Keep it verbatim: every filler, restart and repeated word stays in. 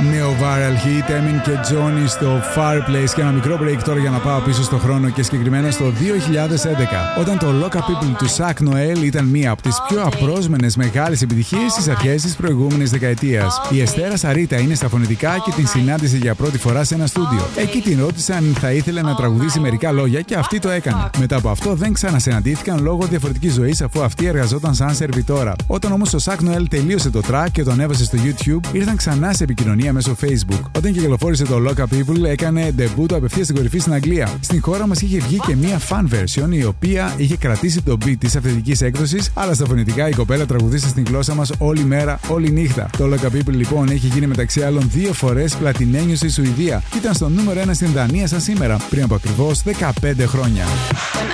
Νέο viral hit, Emin και Johnny στο Fireplace. Και ένα μικρό break τώρα για να πάω πίσω στο χρόνο και συγκεκριμένα στο δύο χιλιάδες έντεκα, όταν το Lock Up People του Zach Noel ήταν μία από τις πιο απρόσμενες μεγάλες επιτυχίες στις αρχές της προηγούμενης δεκαετίας. Η Εστέρα Σαρίτα είναι στα φωνητικά και την συνάντησε για πρώτη φορά σε ένα στούντιο. Εκεί την ρώτησαν αν θα ήθελε να τραγουδήσει μερικά λόγια και αυτή το έκανε. Μετά από αυτό δεν ξανασυναντήθηκαν λόγω διαφορετικής ζωής, αφού αυτή εργαζόταν σαν σερβιτόρα. Όταν όμως ο Zach Noel τελείωσε το track και το ανέβασε στο YouTube, ήρθαν ξανά σε επικοινωνία μέσω Facebook. Όταν κυκλοφόρησε το Lock Up People, έκανε debut απευθείας στην κορυφή στην Αγγλία. Στην χώρα μας είχε βγει και μία fan version, η οποία είχε κρατήσει το beat της αυθεντικής έκδοσης, αλλά στα φωνητικά η κοπέλα τραγουδίσε στην γλώσσα μας όλη μέρα, όλη νύχτα. Το Lock Up People λοιπόν έχει γίνει μεταξύ άλλων δύο φορές πλατινένιο στη Σουηδία και ήταν στο νούμερο ένα στην Δανία σαν σήμερα, πριν από ακριβώς δεκαπέντε χρόνια.